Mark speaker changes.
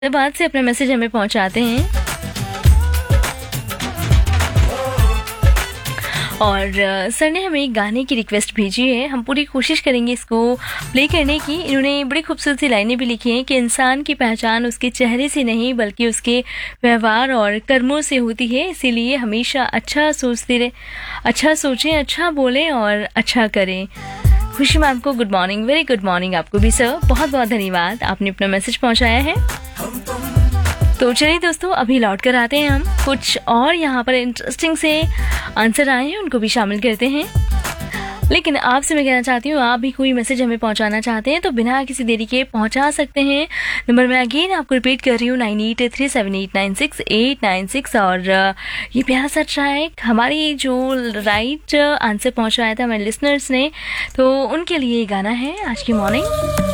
Speaker 1: बाद से अपना मैसेज हमें पहुंचाते हैं और सर ने हमें एक गाने की रिक्वेस्ट भेजी है। हम पूरी कोशिश करेंगे इसको प्ले करने की। इन्होंने बड़ी खूबसूरत सी लाइनें भी लिखी हैं कि इंसान की पहचान उसके चेहरे से नहीं बल्कि उसके व्यवहार और कर्मों से होती है, इसीलिए हमेशा अच्छा सोचें, अच्छा बोलें और अच्छा करें। खुशी मैम को good morning, very good morning आपको भी सर, बहुत बहुत धन्यवाद, आपने अपना मैसेज पहुंचाया है। तो चलिए दोस्तों, अभी लौट कर आते हैं हम। कुछ और यहाँ पर इंटरेस्टिंग से आंसर आए हैं, उनको भी शामिल करते हैं। लेकिन आपसे मैं कहना चाहती हूँ, आप भी कोई मैसेज हमें पहुँचाना चाहते हैं तो बिना किसी देरी के पहुँचा सकते हैं। नंबर मैं अगेन आपको रिपीट कर रही हूँ, 9837896896। और ये प्यारा सा ट्रैक हमारी जो राइट आंसर पहुँचाया था हमारे लिसनर्स ने, तो उनके लिए गाना है आज की मॉर्निंग।